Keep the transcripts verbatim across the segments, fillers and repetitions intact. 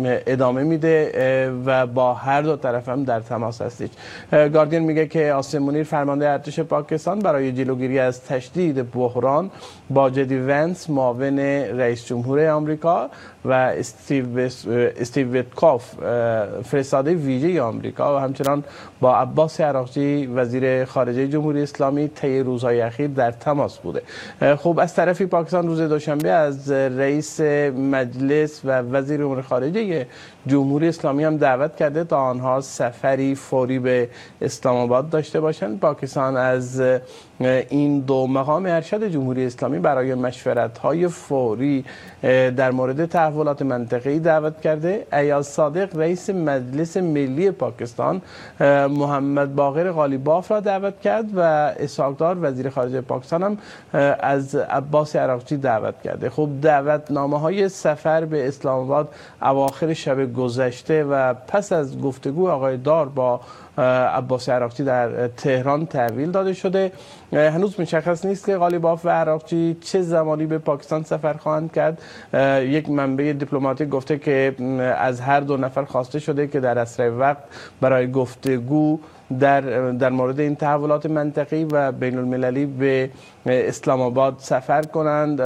ادامه میده و با هر دو طرف هم در تماس هستید. گاردین میگه که آسم منیر فرمانده ارتش پاکستان برای جلوگیری از تشدید بحران با جدی ونس معاون رئیس جمهور آمریکا و استیو استیو ویتکاف فرستاده ویژه آمریکا و همچنان با عباس عراقچی وزیر خارجه جمهوری اسلامی طی روزهای اخیر در تماس بوده. خب از طرفی پاکستان روز دوشنبه از رئیس مجلس و وزیر امور خارجه جمهوری اسلامی هم دعوت کرده تا آنها سفری فوری به اسلام آباد داشته باشند. پاکستان از این دو مقام ارشد جمهوری اسلامی برای مشورت‌های فوری در مورد تحولات منطقه‌ای دعوت کرده. ایاز صادق رئیس مجلس ملی پاکستان محمد باقر قالیباف را دعوت کرد و اسحاق دار وزیر خارجه پاکستان هم از عباس عراقچی دعوت کرده. خب دعوتنامه‌های سفر به اسلام آباد اواخر شب گذشته و پس از گفتگو آقای دار با عباس عراقچی در تهران تحویل داده شده. هنوز مشخص نیست که قالیباف و عراقچی چه زمانی به پاکستان سفر خواهند کرد. یک منبع دیپلماتیک گفته که از هر دو نفر خواسته شده که در اسرع وقت برای گفتگو در در مورد این تحولات منطقی و بین المللی به اسلام آباد سفر کنند.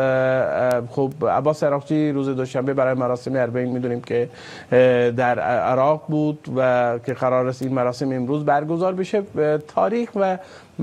خب عباس عراقچی روز دوشنبه برای مراسم اربعین میدونیم که در عراق بود و که قرار است این مراسم امروز برگزار بشه. تاریخ و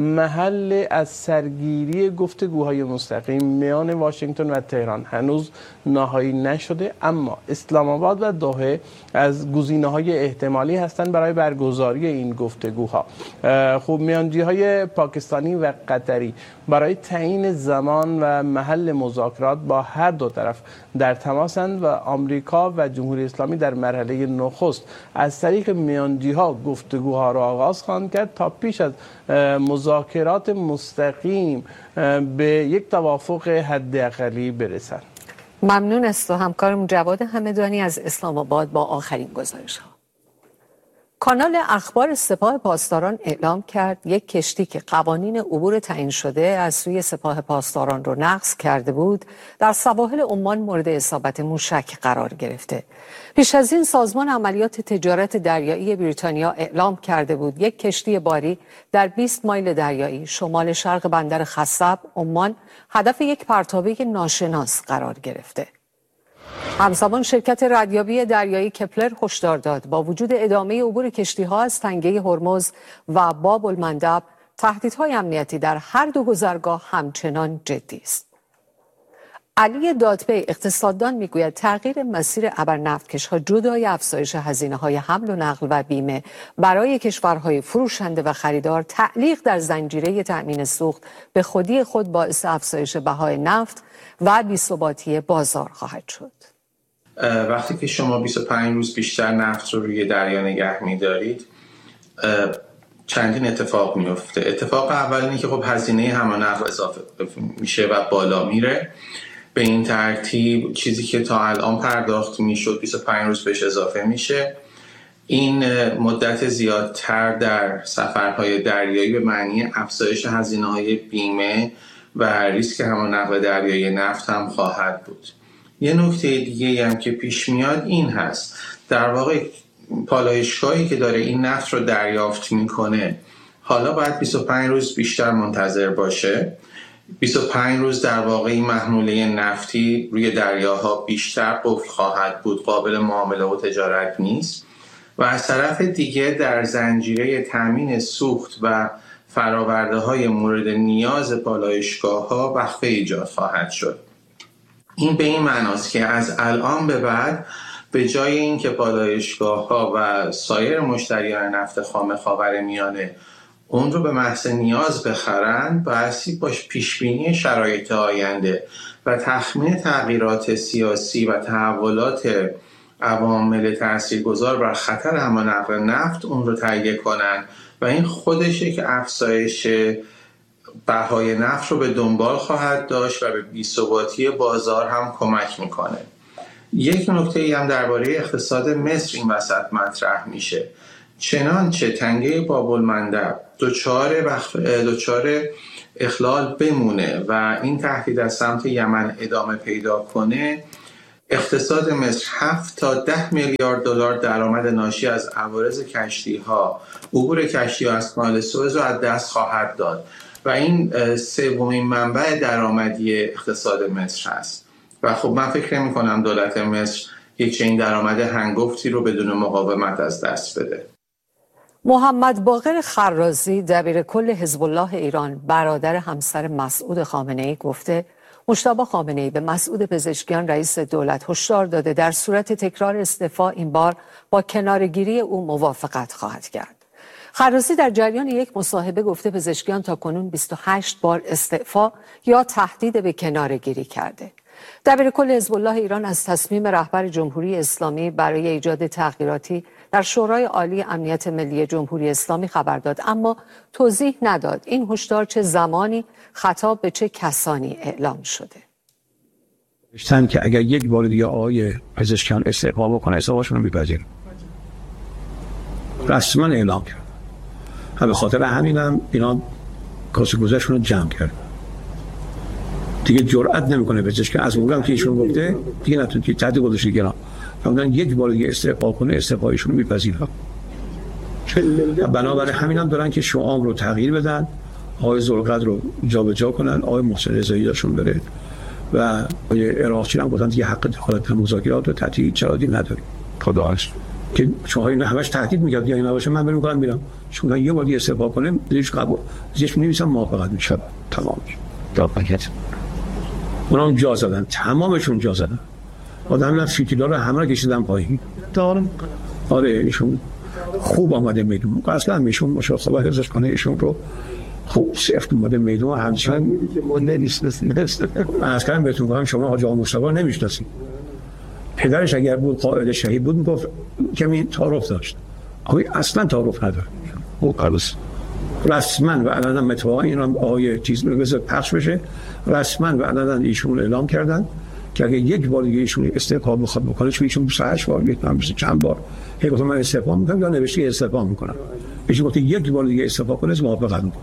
محل از سرگیری گفتگوهای مستقیم میان واشنگتن و تهران هنوز نهایی نشده، اما اسلام آباد و دوحه از گزینه‌های احتمالی هستند برای برگزاری این گفتگوها. خب میانجی‌های پاکستانی و قطری برای تعیین زمان و محل مذاکرات با هر دو طرف در تماسند و آمریکا و جمهوری اسلامی در مرحله نخست از طریق میانجی‌ها گفتگوها را آغاز خواهند کرد تا پیش از مذاکرات مستقیم به یک توافق حداقلی برسند. ممنون است و همکارم جواد همدانی از اسلام آباد با آخرین گزارش‌ها. کانال اخبار سپاه پاسداران اعلام کرد یک کشتی که قوانین عبور تعیین شده از سوی سپاه پاسداران رو نقض کرده بود در سواحل عمان مورد اصابت موشک قرار گرفته. پیش از این سازمان عملیات تجارت دریایی بریتانیا اعلام کرده بود یک کشتی باری در بیست مایل دریایی شمال شرق بندر خصب عمان هدف یک پرتابه ناشناس قرار گرفته. همزمان شرکت ردیابی دریایی کپلر هشدار داد با وجود ادامه عبور کشتی‌ها از تنگه هرمز و باب المندب تهدیدهای امنیتی در هر دو گذرگاه همچنان جدی است. علی دادپی اقتصاددان میگوید تغییر مسیر ابرنفتکش‌ها جدای افزایش هزینه‌های حمل و نقل و بیمه برای کشورهای فروشنده و خریدار تعلیق در زنجیره تأمین سوخت به خودی خود باعث افزایش بهای نفت و بی‌ثباتی بازار خواهد شد. وقتی که شما بیست و پنج روز بیشتر نفت رو روی دریا نگه می‌دارید چندین اتفاق میفته. اتفاق اول اینه که خب هزینه حمل نقل اضافه میشه و بالا میره. به این ترتیب چیزی که تا الان پرداخت میشد بیست و پنج روز بهش اضافه میشه. این مدت زیادتر در سفرهای دریایی به معنی افزایش هزینه‌های بیمه و ریسک حمل نقل دریایی نفت هم خواهد بود. یه نکته دیگه هم که پیش میاد این هست، در واقع پالایشگاهی که داره این نفت رو دریافت میکنه حالا باید بیست و پنج روز بیشتر منتظر باشه. بیست و پنج روز در واقع این محموله نفتی روی دریاها بیشتر قفل خواهد بود، قابل معامله و تجارت نیست و از طرف دیگه در زنجیره تامین سوخت و فراورده های مورد نیاز پالایشگاه ها وقفه ایجاد خواهد شد. این به این معناست که از الان به بعد به جای اینکه پالایشگاه ها و سایر مشتریان نفت خام خاورمیانه اون رو به محض نیاز بخرند، بایستی باش پیشبینی شرایط آینده و تخمین تغییرات سیاسی و تحولات عوامل تاثیرگذار بر خطر حمل نقل نفت اون رو تهیه کنن و این خودشه که افزایش بهای نفت رو به دنبال خواهد داشت و به بی‌ثباتی بازار هم کمک میکنه. یک نکته هم درباره اقتصاد مصر این وسط مطرح میشه. چنانچه تنگه باب المندب دچار بخ... دچار اخلال بمونه و این تهدید از سمت یمن ادامه پیدا کنه، اقتصاد مصر هفت تا ده میلیارد دلار درآمد ناشی از عوارض کشتی‌ها، عبور کشتی‌ها از کانال سوئز رو از دست خواهد داد و این سومین منبع درآمدی اقتصاد مصر هست و خب من فکر نمی‌کنم دولت مصر یک چنین درآمد هنگفتی رو بدون مقاومت از دست بده. محمد باقر خرازی دبیر کل حزب الله ایران برادر همسر مسعود خامنه‌ای گفته مجتبی خامنه‌ای به مسعود پزشکیان رئیس دولت هشدار داده در صورت تکرار استعفا این بار با کناره‌گیری او موافقت خواهد کرد. خرازی در جریان یک مصاحبه گفته پزشکیان تاکنون بیست و هشت بار استعفا یا تهدید به کناره‌گیری کرده. دبیر کل حزب الله ایران از تصمیم رهبر جمهوری اسلامی برای ایجاد تغییراتی در شورای عالی امنیت ملی جمهوری اسلامی خبر داد، اما توضیح نداد این هشدار چه زمانی خطاب به چه کسانی اعلام شده. گفتن که اگر یک بار دیگه آقای پزشکیان استعفا بکنه استعفاشون رو میپذیرن. رسما اعلام کرد. به خاطر همینم اینا کاسه گذشتون رو جمع کرد. دیگه جرئت نمیکنه پزشکیان از موقعی که ایشون گفته دیگه نتونه که تهدید گذاشته گرام. فرمودن یک بار دیگه استعفا کنه استعفایشون رو میپذیرن. بنابراین همینم دارن که شعار رو تغییر بدن، آقای ذوالقدر رو جابجا کنن، آقای محسن رضایی داشون بره و آقای عراقچی هم گفتن دیگه حق دخالت در مذاکرات و تعطیل چرادی نداریم. خداش که شما این همش تهدید میگه یا اینا باشه من برم کنم میرم چون یه بار دیگه استعفا کنه دیگه قبول زیش می‌نویسم موافقت میشه تمام تا پاکت اونم جا زدن تمامشون جا زدن آدم رفت فیتیلا رو همه رو کشیدن پایین دارم آره ایشون خوب آمده میدون اصلا ایشون مشاخصه ازش کنه ایشون رو خوب سفت اومده میدون همچنان نمی‌شناسید اصلا بهتون میگم شما حاج آقا مصطفی نمی‌شناسید پدرش اگر بود قائد شهید بود میگفت کمی تعارف داشت آقای اصلا تعارف نداره او قرص رسما و علنا متواضعا این آقای چیز بذار پخش بشه رسما و علنا ایشون اعلام کردن که اگه یک بار دیگه ایشون استعفا بخواد بکنه چون ایشون بیست و هشت بار میتونم چند بار هی گفتم من استعفا میکنم یا نوشته استعفا میکنم ایشون گفت یک بار دیگه استعفا کنه موافقت میکنم.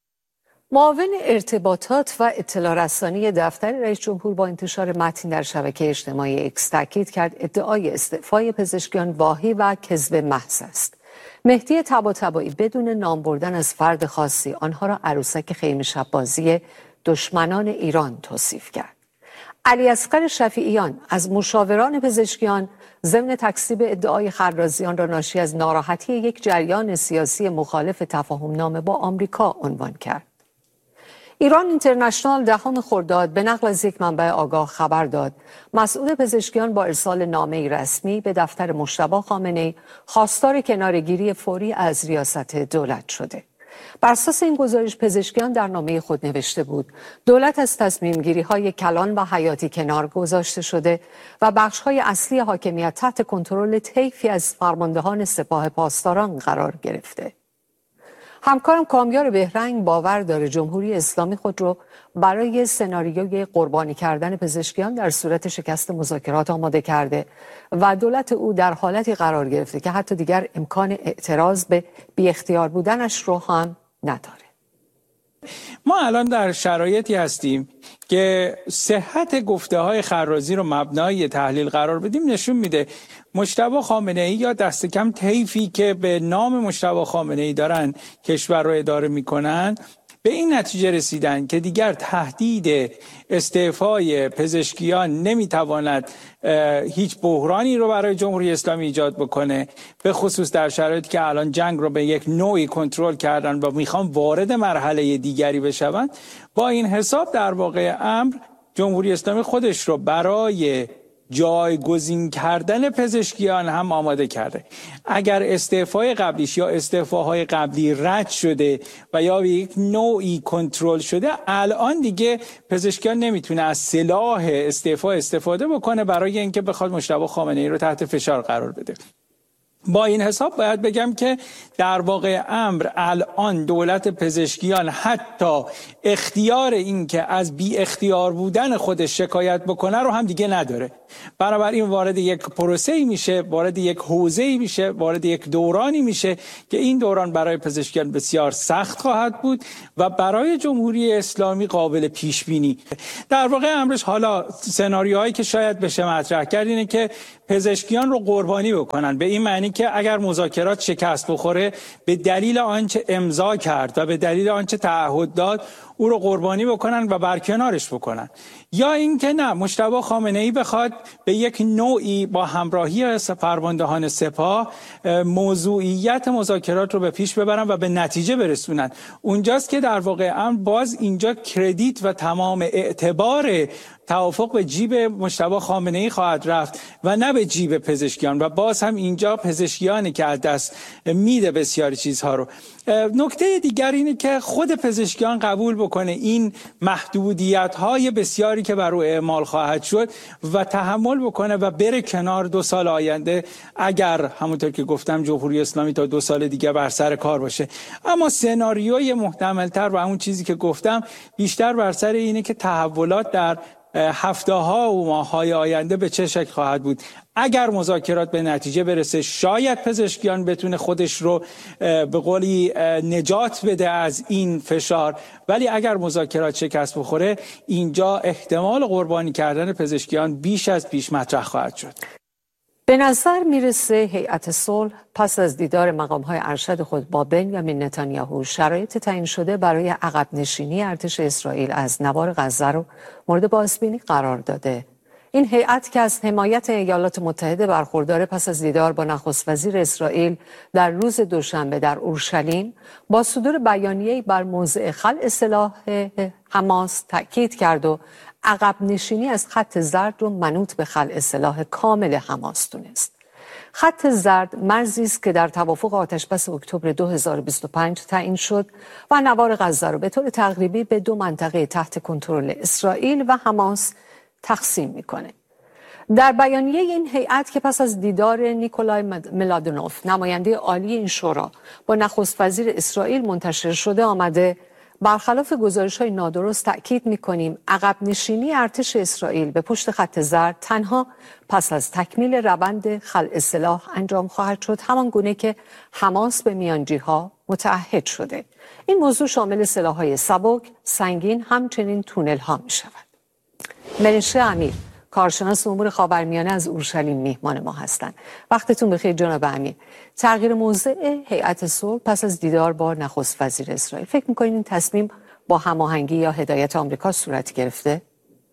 معاون ارتباطات و اطلاع رسانی دفتر رئیس جمهور با انتشار متن در شبکه اجتماعی اکس تاکید کرد ادعای استعفای پزشکیان واهی و کذب محض است. مهدی طباطبایی بدون نام بردن از فرد خاصی آنها را عروسک خیمه شب بازی دشمنان ایران توصیف کرد. علی اصغر شفیعیان از مشاوران پزشکیان ضمن تکذیب ادعای خرازیان را ناشی از ناراحتی یک جریان سیاسی مخالف تفاهم‌نامه با آمریکا عنوان کرد. ایران اینترنشنال دهم خرداد به نقل از یک منبع آگاه خبر داد مسعود پزشکیان با ارسال نامه‌ای رسمی به دفتر مجتبی خامنه‌ای خواستار کناره‌گیری فوری از ریاست دولت شده. بر اساس این گزارش پزشکیان در نامه خود نوشته بود دولت از تصمیم‌گیری‌های کلان و حیاتی کنار گذاشته شده و بخش‌های اصلی حاکمیت تحت کنترل طیفی از فرماندهان سپاه پاسداران قرار گرفته. همکارم کامیار بهرنگ باور داره جمهوری اسلامی خود رو برای سناریوی قربانی کردن پزشکیان در صورت شکست مذاکرات آماده کرده و دولت او در حالتی قرار گرفته که حتی دیگر امکان اعتراض به بی اختیار بودنش رو هم نداره. ما الان در شرایطی هستیم که صحت گفته های خرازی رو مبنای تحلیل قرار بدیم نشون میده مجتبی خامنه‌ای یا دست کم طیفی که به نام مجتبی خامنه‌ای دارن کشور رو اداره میکنن به این نتیجه رسیدن که دیگر تهدید استعفای پزشکیان نمیتواند هیچ بحرانی رو برای جمهوری اسلامی ایجاد بکنه، به خصوص در شرایطی که الان جنگ رو به یک نوعی کنترل کردن و میخوان وارد مرحله دیگری بشوند. با این حساب در واقع امر جمهوری اسلامی خودش رو برای جایگزین کردن پزشکیان هم آماده کرده. اگر استعفای قبلیش یا استعفاهای قبلی رد شده و یا به یک نوعی کنترل شده الان دیگه پزشکیان نمیتونه از سلاح استعفا استفاده بکنه برای اینکه بخواد مجتبی خامنه‌ای رو تحت فشار قرار بده. با این حساب باید بگم که در واقع امر الان دولت پزشکیان حتی اختیار این که از بی اختیار بودن خودش شکایت بکنه رو هم دیگه نداره. بنابراین وارد یک پروسه‌ای میشه، وارد یک حوزه‌ای میشه، وارد یک دورانی میشه که این دوران برای پزشکیان بسیار سخت خواهد بود و برای جمهوری اسلامی قابل پیش بینی. در واقع امرش حالا سناریوهایی که شاید بشه مطرح کرد اینه که پزشکیان رو قربانی بکنن، به این معنی که اگر مذاکرات شکست بخوره به دلیل آنچه امضا کرد و به دلیل آنچه تعهد داد او رو قربانی بکنن و برکنارش بکنن، یا اینکه نه مجتبی خامنه‌ای بخواد به یک نوعی با همراهی فرماندهان سپاه موضوعیت مذاکرات رو به پیش ببرن و به نتیجه برسونن. اونجاست که در واقع امر باز اینجا کردیت و تمام اعتبار توافق به جیب مجتبی خامنه‌ای خواهد رفت و نه به جیب پزشکیان و باز هم اینجا پزشکیانی که از دست میده بسیاری چیزها رو. نکته دیگر اینه که خود پزشکیان قبول بکنه این محدودیت‌های بسیاری که بر او اعمال خواهد شد و تحمل بکنه و بره کنار دو سال آینده اگر همونطور که گفتم جمهوری اسلامی تا دو سال دیگه بر سر کار باشه. اما سناریوی محتمل‌تر و همون چیزی که گفتم بیشتر بر سر اینه که تحولات در هفته ها و ماه های آینده به چه شکل خواهد بود. اگر مذاکرات به نتیجه برسه شاید پزشکیان بتونه خودش رو به قولی نجات بده از این فشار، ولی اگر مذاکرات شکست بخوره اینجا احتمال قربانی کردن پزشکیان بیش از پیش مطرح خواهد شد. به نظر میرسه هیئت صلح پس از دیدار مقام‌های ارشد خود با بنیامین نتانیاهو شرایط تعیین شده برای عقب نشینی ارتش اسرائیل از نوار غزه رو مورد بازبینی قرار داده. این هیئت که از حمایت ایالات متحده برخوردار پس از دیدار با نخست وزیر اسرائیل در روز دوشنبه در اورشلیم با صدور بیانیه‌ای بر موضع خلع سلاح حماس تاکید کرد و عقب نشینی از خط زرد رو منوط به خلع سلاح کامل حماس دونست. خط زرد مرزی است که در توافق آتشبس اکتبر دو هزار و بیست و پنج تعیین شد و نوار غزه رو به طور تقریبی به دو منطقه تحت کنترل اسرائیل و حماس تقسیم میکنه. در بیانیه این هیئت که پس از دیدار نیکولای ملادونوف نماینده عالی این شورا با نخست وزیر اسرائیل منتشر شده آمده برخلاف گزارش‌های نادرست تأکید می‌کنیم عقب نشینی ارتش اسرائیل به پشت خط زرد تنها پس از تکمیل روند خلع سلاح انجام خواهد شد، همان گونه که حماس به میانجی‌ها متعهد شده. این موضوع شامل سلاح‌های سبک، سنگین، همچنین تونل‌ها می‌شود. منشه امیر، کارشناس امور خاورمیانه از اورشلیم میهمان ما هستند. وقتتون بخیر جناب امیر. تغییر موضع هیئت صلح پس از دیدار با نخست وزیر اسرائیل، فکر می‌کنید این تصمیم با هماهنگی یا هدایت آمریکا صورت گرفته؟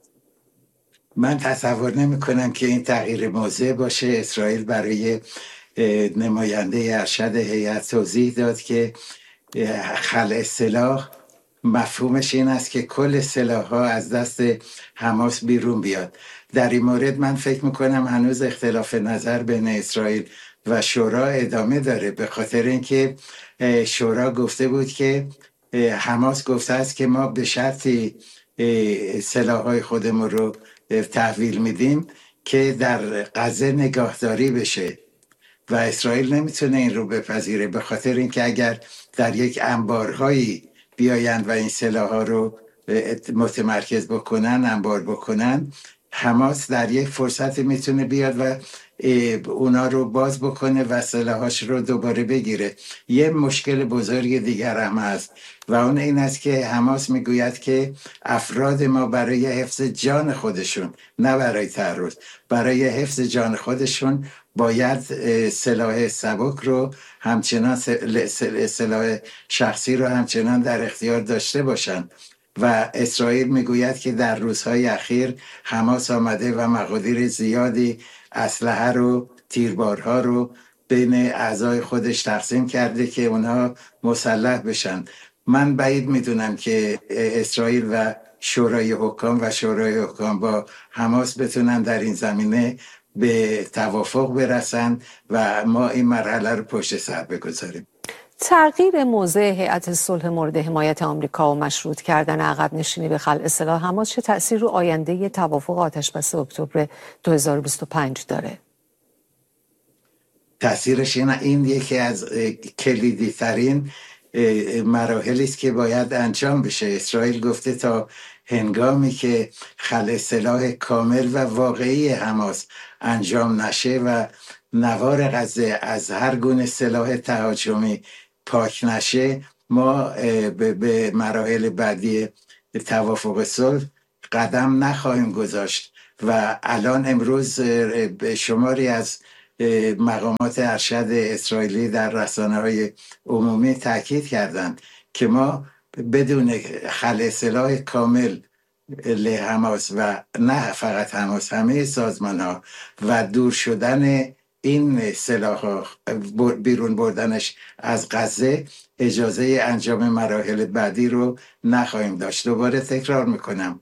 من تصور نمی‌کنم که این تغییر موضع باشه. اسرائیل برای نماینده ارشد هیئت توضیح داد که خلع سلاح مفهومش این است که کل سلاح‌ها از دست حماس بیرون بیاد. در این مورد من فکر میکنم هنوز اختلاف نظر بین اسرائیل و شورا ادامه داره، به خاطر اینکه شورا گفته بود که حماس گفته است که ما به شرطی سلاح‌های خودمون رو تحویل میدیم که در غزه نگهداری بشه و اسرائیل نمیتونه این رو بپذیره، به خاطر اینکه اگر در یک انبارهایی بیایند و این سلاح‌ها رو متمرکز بکنن، انبار بکنن، حماس در یک فرصت میتونه بیاد و اونا رو باز بکنه و سلاحاش رو دوباره بگیره. یه مشکل بزرگ دیگر هم هست و اون این است که حماس میگوید که افراد ما برای حفظ جان خودشون، نه برای تعرض، برای حفظ جان خودشون باید سلاح سبک رو همچنان سلاح شخصی رو همچنان در اختیار داشته باشن و اسرائیل میگوید که در روزهای اخیر حماس آمده و مقادیر زیادی اسلحه رو، تیربارها رو بین اعضای خودش تقسیم کرده که اونها مسلح بشن. من بعید میدونم که اسرائیل و شورای حکام و شورای حکام با حماس بتونن در این زمینه به توافق برسن و ما این مرحله رو پشت سر بگذاریم. تغییر موضع هیئت صلح مورد حمایت آمریکا و مشروط کردن عقب نشینی به خلع سلاح حماس چه تأثیر رو آینده توافق آتشبس اکتبر دو هزار و بیست و پنج داره؟ تاثیرش این این یکی از کلیدی ترین مراحلی است که باید انجام بشه. اسرائیل گفته تا هنگامی که خلع سلاح کامل و واقعی حماس انجام نشه و نوار غزه از هر گونه سلاح تهاجمی پاک نشه، ما به مراحل بعدی توافق صلح قدم نخواهیم گذاشت. و الان امروز شماری از مقامات ارشد اسرائیلی در رسانه‌های عمومی تاکید کردند که ما بدون خلع سلاح کامل لحماس و نه فقط حماس، همه سازمان ها و دور شدن این سلاح ها، بیرون بردنش از غزه، اجازه انجام مراحل بعدی رو نخواهیم داشت. دوباره تکرار میکنم،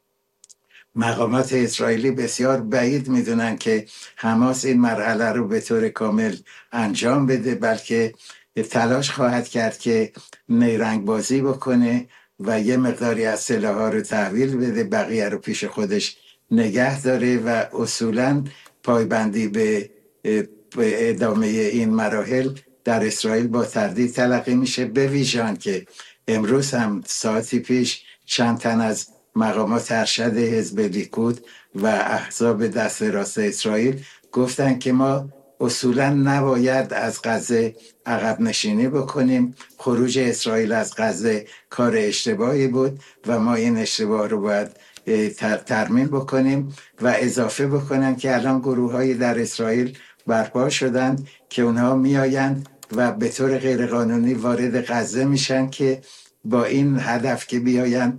مقامات اسرائیلی بسیار بعید میدونن که حماس این مرحله رو به طور کامل انجام بده، بلکه تلاش خواهد کرد که نیرنگ بازی بکنه و یه مقداری از سلاح‌ها رو تحویل بده، بقیه رو پیش خودش نگه داره و اصولاً پایبندی به ادامه این مراحل در اسرائیل با تردید تلقی میشه. به ویژان که امروز هم ساعتی پیش چند تن از مقامات ارشد حزب لیکود و احزاب دست راست اسرائیل گفتن که ما اصولا نباید از غزه عقب نشینی بکنیم، خروج اسرائیل از غزه کار اشتباهی بود و ما این اشتباه رو باید ترمیم بکنیم. و اضافه بکنم که الان گروه های در اسرائیل برپا شدند که اونها میآیند و به طور غیرقانونی وارد غزه میشن که با این هدف که بیایند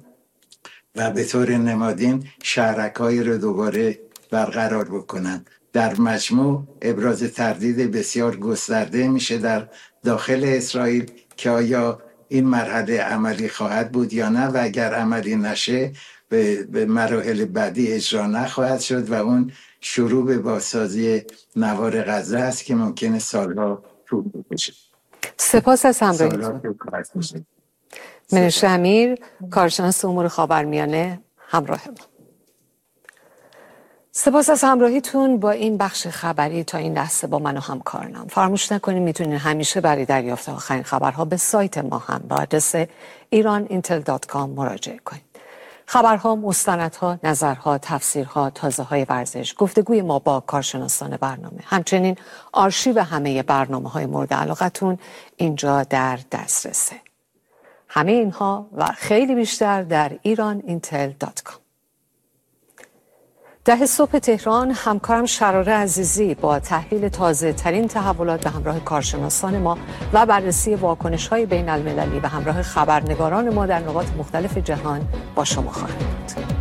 و به طور نمادین شهرک‌هایی رو دوباره برقرار بکنن. در مجموع ابراز تردید بسیار گسترده میشه در داخل اسرائیل که آیا این مرحله عملی خواهد بود یا نه، و اگر عملی نشه به, به مراحل بعدی اجرا نخواهد شد و اون شروع به بازسازی نوار غزه است که ممکنه سالها طول بکشه. سپاس از همراهیتون. منشه امیر، کارشناس امور خاورمیانه، همراه ما. سپاس از همراهیتون با این بخش خبری تا این لحظه با من و همکارانم. فراموش نکنید میتونید همیشه برای دریافت آخرین خبرها به سایت ما هم با آدرس ایران اینتل دات کام مراجعه کنید. خبرها، مستندها، نظرها، تفسیرها، تازه‌های ورزش، گفتگوی ما با کارشناسان برنامه، همچنین آرشیو همه برنامه‌های مورد علاقتون اینجا در دسترسه. همه اینها و خیلی بیشتر در ایران اینتل دات کام. ده صبح تهران همکارم شراره عزیزی با تحلیل تازه ترین تحولات به همراه کارشناسان ما و بررسی واکنش های بین المللی و همراه خبرنگاران ما در نقاط مختلف جهان با شما خواهد بود.